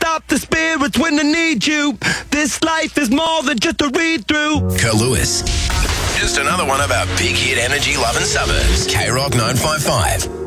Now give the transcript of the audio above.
up the spirits when they need you. This life is more than just a read-through. Kerr Lewis. Just another one of our big hit energy loving suburbs. K-Rock 955.